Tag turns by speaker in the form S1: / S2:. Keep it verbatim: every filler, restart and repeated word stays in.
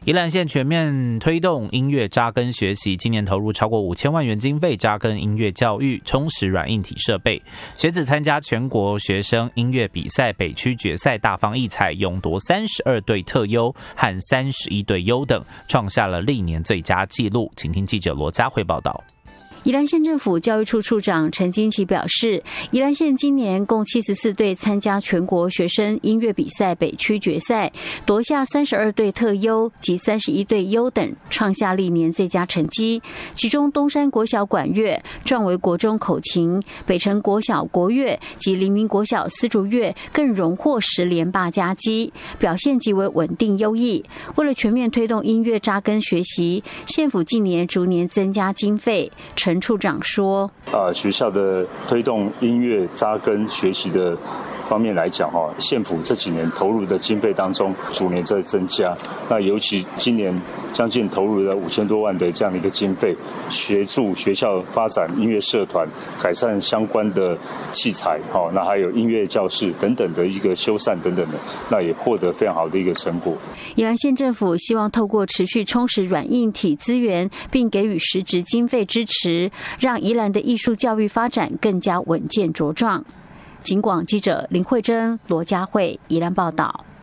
S1: 宜兰县全面推动音乐扎根学习，今年投入超过五千万元经费扎根音乐教育，充实软硬体设备。学子参加全国学生音乐比赛北区决赛，大放异彩，勇夺三十二队特优和三十一队优等，创下了历年最佳纪录。请听记者罗佳慧报道。
S2: 宜兰县政府教育处处长陈金奇表示，宜兰县今年共七十四队参加全国学生音乐比赛北区决赛，夺下三十二队特优及三十一队优等，创下历年最佳成绩。其中东山国小管乐、壮围国中口琴、北城国小国乐及黎明国小丝竹乐更荣获十连霸佳绩，表现极为稳定优异。为了全面推动音乐扎根学习，县府近年逐年增加经费。陈处长说：“
S3: 啊，学校的推动音乐扎根学习的方面来讲，哈，县府这几年投入的经费当中逐年在增加。那尤其今年将近投入了五千多万的这样的一个经费，协助学校发展音乐社团，改善相关的器材，哈，那还有音乐教室等等的一个修缮等等的，那也获得非常好的一个成果。”
S2: 宜兰县政府希望透过持续充实软硬体资源，并给予实质经费支持，让宜兰的艺术教育发展更加稳健茁壮。警广记者林慧珍、罗佳慧宜兰报道。